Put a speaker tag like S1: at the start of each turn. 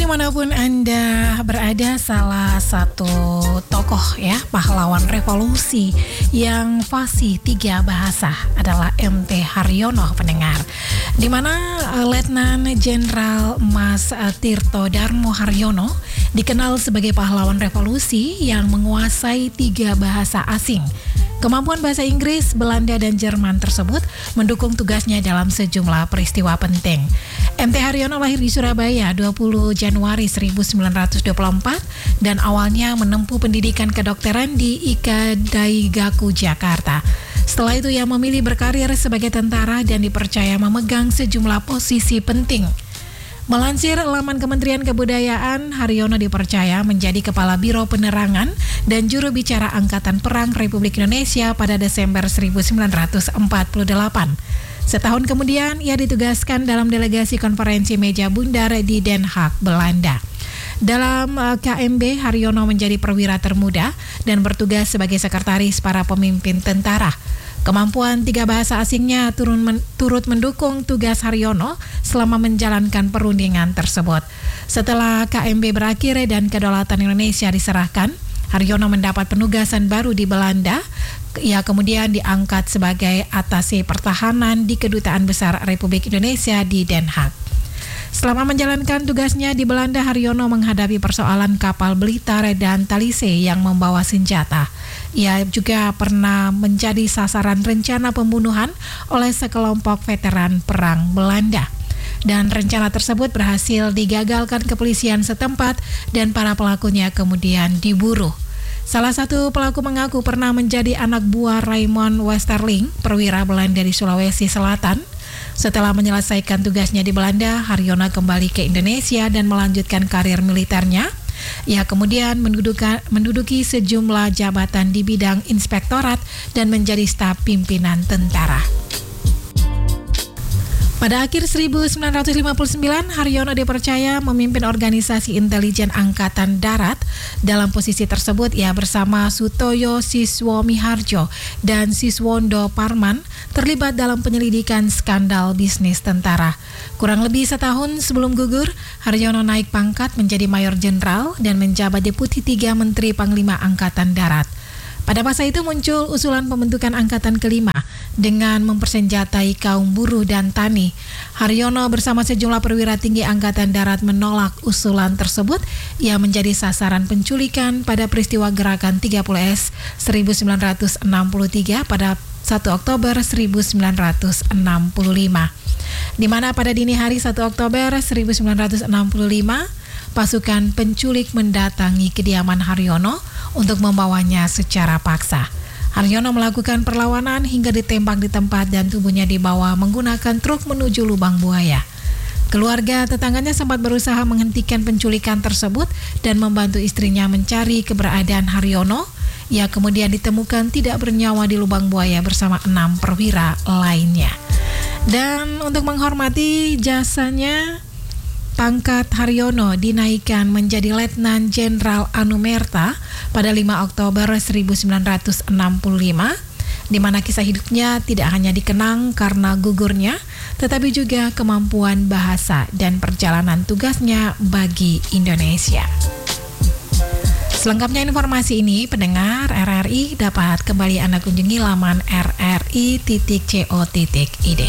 S1: dimanapun Anda berada, salah satu tokoh ya, pahlawan revolusi yang fasih 3 bahasa adalah MT Haryono pendengar. Di mana Letnan Jenderal Mas Tirto Darmo Haryono dikenal sebagai pahlawan revolusi yang menguasai 3 bahasa asing. Kemampuan bahasa Inggris, Belanda, dan Jerman tersebut mendukung tugasnya dalam sejumlah peristiwa penting. MT Haryono lahir di Surabaya 20 Januari 1924 dan awalnya menempuh pendidikan kedokteran di Ika Daigaku, Jakarta. Setelah itu ia memilih berkarir sebagai tentara dan dipercaya memegang sejumlah posisi penting. Melansir laman Kementerian Kebudayaan, Haryono dipercaya menjadi Kepala Biro Penerangan dan Juru Bicara Angkatan Perang Republik Indonesia pada Desember 1948. Setahun kemudian, ia ditugaskan dalam delegasi konferensi meja bundar di Den Haag, Belanda. Dalam KMB, Haryono menjadi perwira termuda dan bertugas sebagai sekretaris para pemimpin tentara. Kemampuan 3 bahasa asingnya turut mendukung tugas Haryono selama menjalankan perundingan tersebut. Setelah KMB berakhir dan kedaulatan Indonesia diserahkan, Haryono mendapat penugasan baru di Belanda. Ia kemudian diangkat sebagai atase pertahanan di Kedutaan Besar Republik Indonesia di Den Haag. Selama menjalankan tugasnya di Belanda, Haryono menghadapi persoalan kapal Blitar dan Talise yang membawa senjata. Ia juga pernah menjadi sasaran rencana pembunuhan oleh sekelompok veteran perang Belanda. Dan rencana tersebut berhasil digagalkan kepolisian setempat dan para pelakunya kemudian diburu. Salah satu pelaku mengaku pernah menjadi anak buah Raymond Westerling, perwira Belanda di Sulawesi Selatan. Setelah menyelesaikan tugasnya di Belanda, Haryono kembali ke Indonesia dan melanjutkan karir militernya. Ia kemudian menduduki sejumlah jabatan di bidang inspektorat dan menjadi staf pimpinan tentara. Pada akhir 1959, Haryono dipercaya memimpin organisasi intelijen Angkatan Darat. Dalam posisi tersebut, ia bersama Sutoyo Siswo Miharjo dan Siswondo Parman terlibat dalam penyelidikan skandal bisnis tentara. Kurang lebih setahun sebelum gugur, Haryono naik pangkat menjadi Mayor Jenderal dan menjabat Deputi 3 Menteri Panglima Angkatan Darat. Pada masa itu muncul usulan pembentukan Angkatan Kelima dengan mempersenjatai kaum buruh dan tani. Haryono bersama sejumlah perwira tinggi Angkatan Darat menolak usulan tersebut. Ia menjadi sasaran penculikan pada peristiwa Gerakan 30S 1963 pada 1 Oktober 1965. Di mana pada dini hari 1 Oktober 1965, pasukan penculik mendatangi kediaman Haryono untuk membawanya secara paksa. Haryono melakukan perlawanan hingga ditembak di tempat dan tubuhnya dibawa menggunakan truk menuju lubang buaya. Keluarga tetangganya sempat berusaha menghentikan penculikan tersebut dan membantu istrinya mencari keberadaan Haryono. Ia kemudian ditemukan tidak bernyawa di lubang buaya bersama 6 perwira lainnya. Dan untuk menghormati jasanya, pangkat Haryono dinaikkan menjadi Letnan Jenderal Anumerta pada 5 Oktober 1965, di mana kisah hidupnya tidak hanya dikenang karena gugurnya, tetapi juga kemampuan bahasa dan perjalanan tugasnya bagi Indonesia. Selengkapnya informasi ini, pendengar RRI dapat kembali Anda kunjungi laman rri.co.id.